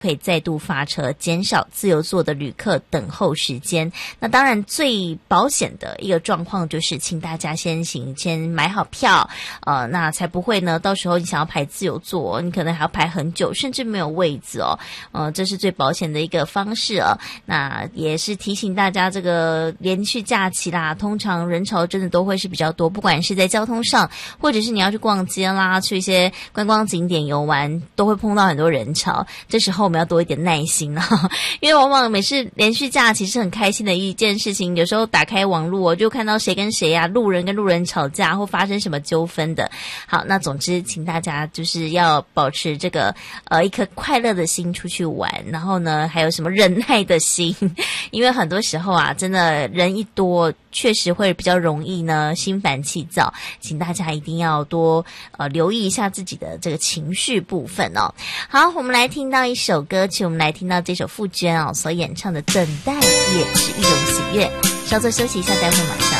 可以再度发车，减少自由座的旅客等候时间。那当然最保险的一个状况就是请大家先买好票，那才不会呢到时候你想要排自由座，你可能还要排很久，甚至没有位置哦。这是最保险的一个方式哦。那也是提醒大家，这个连续假期啦，通常人潮真的都会是比较多，不管是在交通上，或者是你要去逛街啦，去一些观光景点游玩，都会碰到很多人潮。这时候我们要多一点耐心啦，因为往往每次连续假期是很开心的一件事情，有时候打开网络就看到谁跟谁啊，路人跟路人吵架或发生什么纠纷的。好，那总之请大家就是要保持这个一颗快乐的心出去玩，然后呢还有什么忍耐的心，因为很多时候啊真的人一多确实会比较容易呢心烦气躁，请大家一定要多留意一下自己的这个情绪部分哦。好，我们来听到一首歌曲，我们来听到这首傅娟所演唱的《等待也是一种喜悦》。稍作休息一下，待会马上